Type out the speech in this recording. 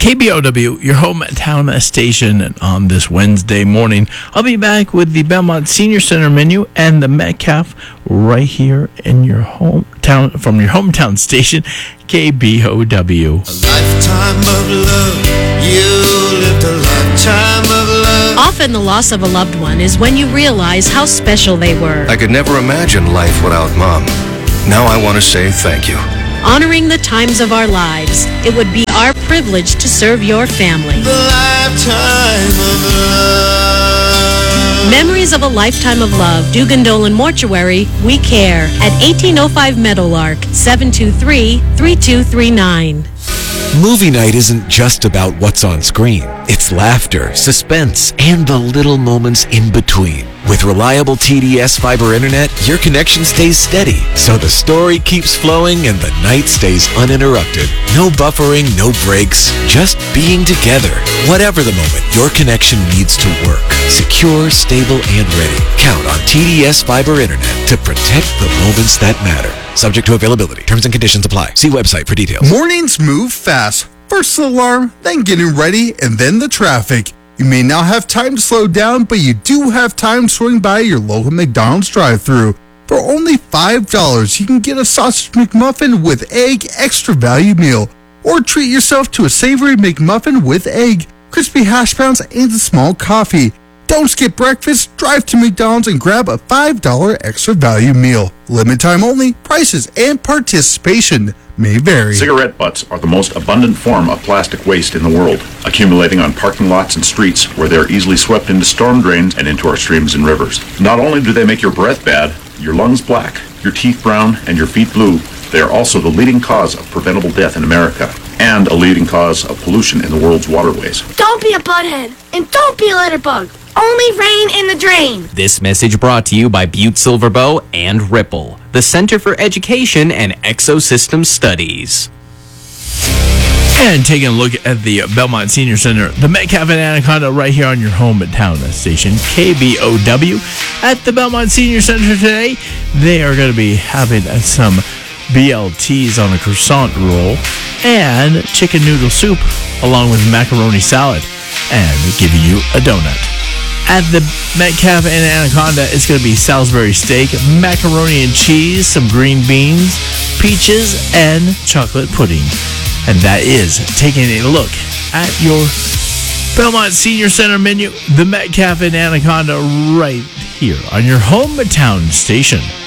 KBOW, your hometown station on this Wednesday morning. I'll be back with the Belmont Senior Center menu and the Metcalf right here in your hometown, from your hometown station, KBOW. A lifetime of love, you lived a lifetime of love. Often the loss of a loved one is when you realize how special they were. I could never imagine life without Mom. Now I want to say thank you. Honoring the times of our lives, it would be our privilege to serve your family. The lifetime of love. Memories of a Lifetime of Love, Dugan Dolan Mortuary, we care, at 1805 Meadowlark, 723-3239. Movie night isn't just about what's on screen. It's laughter, suspense, and the little moments in between. With reliable TDS fiber internet, your connection stays steady, so the story keeps flowing and the night stays uninterrupted. No buffering, no breaks, just being together. Whatever the moment, your connection needs to work. Secure, stable, and ready. Count on TDS fiber internet to protect the moments that matter. Subject to availability. Terms and conditions apply. See website for details. Mornings move fast. First the alarm, then getting ready, and then the traffic. You may not have time to slow down, but you do have time to swing by your local McDonald's drive-thru. For only $5, you can get a sausage McMuffin with egg extra value meal. Or treat yourself to a savory McMuffin with egg, crispy hash browns, and a small coffee. Don't skip breakfast, drive to McDonald's and grab a $5 extra value meal. Limit time only, prices and participation may vary. Cigarette butts are the most abundant form of plastic waste in the world, accumulating on parking lots and streets where they are easily swept into storm drains and into our streams and rivers. Not only do they make your breath bad, your lungs black, your teeth brown, and your feet blue, they are also the leading cause of preventable death in America and a leading cause of pollution in the world's waterways. Don't be a butthead, and don't be a litterbug. Only rain in the drain. This message brought to you by Butte Silver Bow and Ripple, the Center for Education and Exosystem Studies. And taking a look at the Belmont Senior Center, the Metcalf and Anaconda right here on your hometown station, KBOW. At the Belmont Senior Center today, they are going to be having some BLTs on a croissant roll and chicken noodle soup along with macaroni salad and giving you a donut. At the Metcalf and Anaconda, it's going to be Salisbury steak, macaroni and cheese, some green beans, peaches, and chocolate pudding. And that is taking a look at your Belmont Senior Center menu, the Metcalf and Anaconda right here on your hometown station.